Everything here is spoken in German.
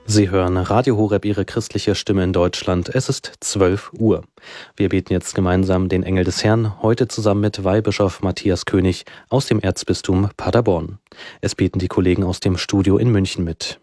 Sie hören Radio Horeb, Ihre christliche Stimme in Deutschland. Es ist 12 Uhr. Wir beten jetzt gemeinsam den Engel des Herrn, heute zusammen mit Weihbischof Matthias König aus dem Erzbistum Paderborn. Es beten die Kollegen aus dem Studio in München mit.